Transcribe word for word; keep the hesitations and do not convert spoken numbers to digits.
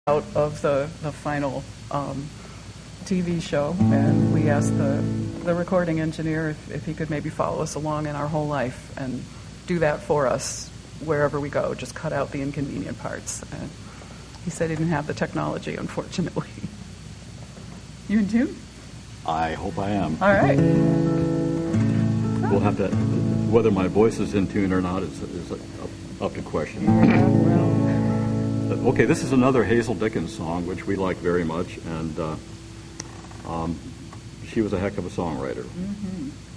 out of the, the final um, T V show, and we asked the, the recording engineer if, if he could maybe follow us along in our whole life and do that for us wherever we go, just cut out the inconvenient parts. And he said he didn't have the technology, unfortunately. You in tune? I hope I am. All right. We'll have to, whether my voice is in tune or not is, is up, up to question. Yeah, well. Okay, this is another Hazel Dickens song, which we like very much, and uh, um, she was a heck of a songwriter. Mm-hmm.